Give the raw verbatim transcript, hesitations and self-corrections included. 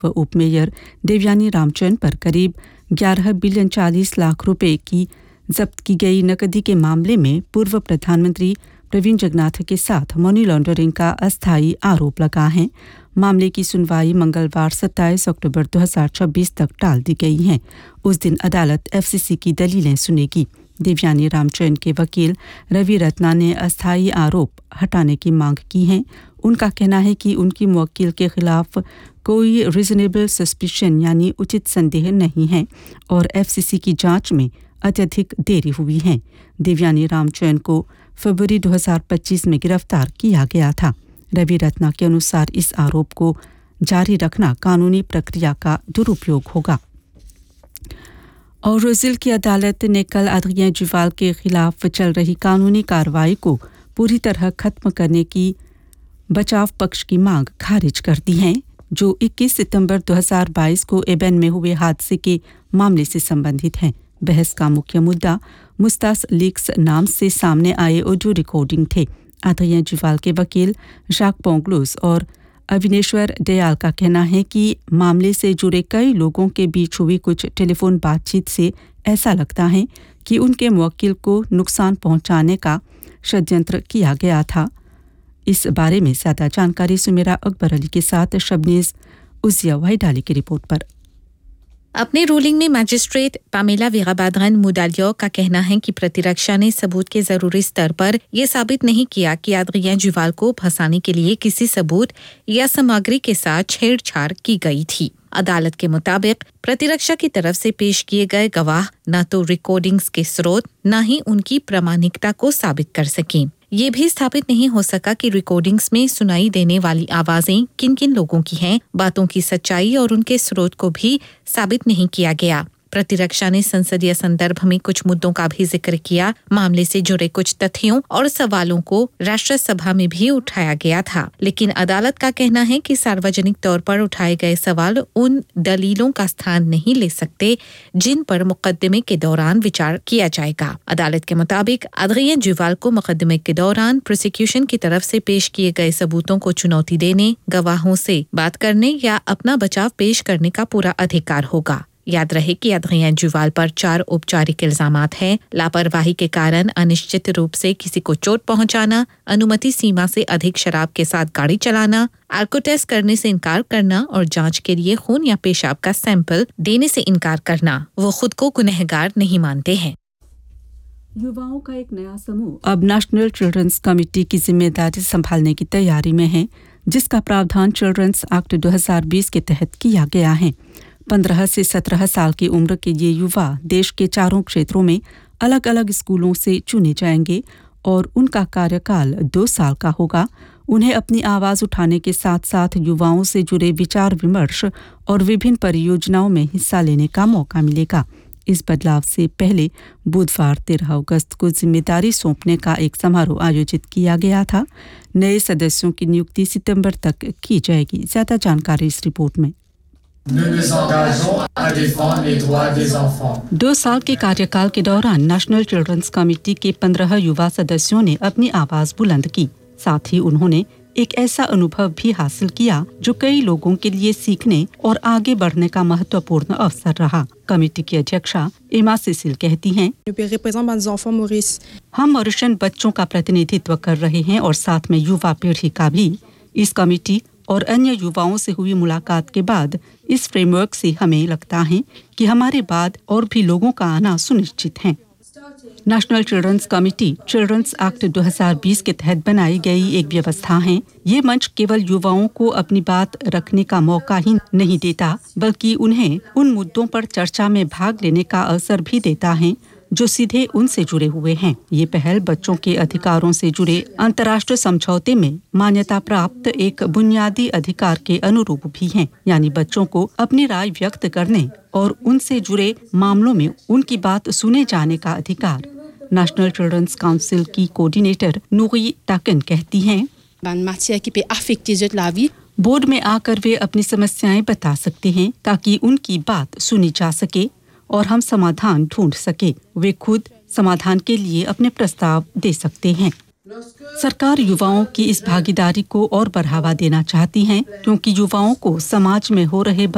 उप मेयर देवयानी रामचंद्र पर करीब ग्यारह बिलियन चालीस लाख रुपए की जब्त की गई नकदी के मामले में पूर्व प्रधानमंत्री प्रवीण जगन्नाथ के साथ मनी लॉन्ड्रिंग का अस्थायी आरोप लगा है। मामले की सुनवाई मंगलवार सत्ताईस अक्टूबर दो हज़ार छब्बीस तक टाल दी गई है। उस दिन अदालत एफसीसी की दलीलें सुनेगी। देवयानी रामचंद्र के वकील रवि रत्ना ने अस्थायी आरोप हटाने की मांग की है। उनका कहना है कि उनकी मुवक्किल के खिलाफ कोई रीजनेबल सस्पिशन यानी उचित संदेह नहीं है और एफसीसी की जांच में अत्यधिक देरी हुई है। देवयानी रामचंद्र को फरवरी दो हज़ार पच्चीस में गिरफ्तार किया गया था। रवि रत्ना के अनुसार इस आरोप को जारी रखना कानूनी प्रक्रिया का दुरुपयोग होगा। और ब्राजील की अदालत ने कल अद्रियन जुवाल के खिलाफ चल रही कानूनी कार्रवाई को पूरी तरह खत्म करने की बचाव पक्ष की मांग खारिज कर दी है, जो इक्कीस सितंबर दो हज़ार बाईस को एबेन में हुए हादसे के मामले से संबंधित है। बहस का मुख्य मुद्दा मुस्तास लीक्स नाम से सामने आए ऑडियो रिकॉर्डिंग थे। अद्रियन जुवाल के वकील जाक पोंगलुस और अविनेश्वर दयाल का कहना है कि मामले से जुड़े कई लोगों के बीच हुई कुछ टेलीफोन बातचीत से ऐसा लगता है कि उनके मुवक्किल को नुकसान पहुंचाने का षड्यंत्र किया गया था। इस बारे में ज्यादा जानकारी सुमेरा अकबर अली के साथ शबनीज उजिया वाइडाली की रिपोर्ट पर। अपने रूलिंग में मैजिस्ट्रेट पामेला वीराबाद्रन मुडालियो का कहना है कि प्रतिरक्षा ने सबूत के जरूरी स्तर पर यह साबित नहीं किया कि अद्रियन जुवाल को फंसाने के लिए किसी सबूत या सामग्री के साथ छेड़छाड़ की गई थी। अदालत के मुताबिक प्रतिरक्षा की तरफ से पेश किए गए गवाह न तो रिकॉर्डिंग्स के स्रोत न ही उनकी प्रामाणिकता को साबित कर सके। ये भी स्थापित नहीं हो सका कि रिकॉर्डिंग्स में सुनाई देने वाली आवाजें किन किन लोगों की हैं। बातों की सच्चाई और उनके स्रोत को भी साबित नहीं किया गया। प्रतिरक्षा ने संसदीय संदर्भ में कुछ मुद्दों का भी जिक्र किया। मामले से जुड़े कुछ तथ्यों और सवालों को राष्ट्र सभा में भी उठाया गया था, लेकिन अदालत का कहना है कि सार्वजनिक तौर पर उठाए गए सवाल उन दलीलों का स्थान नहीं ले सकते जिन पर मुकदमे के दौरान विचार किया जाएगा। अदालत के मुताबिक अद्रियन जुवाल को मुकदमे के दौरान प्रोसिक्यूशन की तरफ से पेश किए गए सबूतों को चुनौती देने, गवाहों से बात करने या अपना बचाव पेश करने का पूरा अधिकार होगा। याद रहे कि अद्रियन जुवाल पर चार औपचारिक इल्जामात हैं: लापरवाही के कारण अनिश्चित रूप से किसी को चोट पहुंचाना, अनुमति सीमा से अधिक शराब के साथ गाड़ी चलाना, अल्कोटेस्ट करने से इनकार करना और जांच के लिए खून या पेशाब का सैंपल देने से इनकार करना। वो खुद को गुनहगार नहीं मानते हैं। युवाओं का एक नया समूह अब नेशनल चिल्ड्रंस कमेटी की जिम्मेदारी संभालने की तैयारी में है, जिसका प्रावधान चिल्ड्रंस एक्ट दो हज़ार बीस के तहत किया गया है। पंद्रह से सत्रह साल की उम्र के ये युवा देश के चारों क्षेत्रों में अलग अलग स्कूलों से चुने जाएंगे और उनका कार्यकाल दो साल का होगा। उन्हें अपनी आवाज़ उठाने के साथ साथ युवाओं से जुड़े विचार विमर्श और विभिन्न परियोजनाओं में हिस्सा लेने का मौका मिलेगा। इस बदलाव से पहले बुधवार तेरह अगस्त को जिम्मेदारी सौंपने का एक समारोह आयोजित किया गया था। नए सदस्यों की नियुक्ति सितंबर तक की जाएगी। ज्यादा जानकारी इस रिपोर्ट में। दो साल के कार्यकाल के दौरान नेशनल चिल्ड्रंस कमेटी के पंद्रह युवा सदस्यों ने अपनी आवाज बुलंद की। साथ ही उन्होंने एक ऐसा अनुभव भी हासिल किया जो कई लोगों के लिए सीखने और आगे बढ़ने का महत्वपूर्ण अवसर रहा। कमेटी की अध्यक्षा एमा सिसिल कहती हैं, हम मॉरिशस बच्चों का प्रतिनिधित्व कर रहे हैं और साथ में युवा पीढ़ी का भी। इस कमेटी और अन्य युवाओं से हुई मुलाकात के बाद इस फ्रेमवर्क से हमें लगता है कि हमारे बाद और भी लोगों का आना सुनिश्चित है। National children's committee children's act दो हज़ार बीस के तहत बनाई गई एक व्यवस्था है। ये मंच केवल युवाओं को अपनी बात रखने का मौका ही नहीं देता, बल्कि उन्हें उन मुद्दों पर चर्चा में भाग लेने का अवसर भी देता है जो सीधे उनसे जुड़े हुए हैं। ये पहल बच्चों के अधिकारों से जुड़े अंतर्राष्ट्रीय समझौते में मान्यता प्राप्त एक बुनियादी अधिकार के अनुरूप भी है, यानी बच्चों को अपनी राय व्यक्त करने और उनसे जुड़े मामलों में उनकी बात सुने जाने का अधिकार। नेशनल चिल्ड्रंस काउंसिल की कोऑर्डिनेटर नूरी टाकन कहती हैं, बोर्ड में आकर वे अपनी समस्याएं बता सकते हैं ताकि उनकी बात सुनी जा सके और हम समाधान ढूंढ सके। वे खुद समाधान के लिए अपने प्रस्ताव दे सकते हैं। सरकार युवाओं की इस भागीदारी को और बढ़ावा देना चाहती है, क्योंकि युवाओं को समाज में हो रहे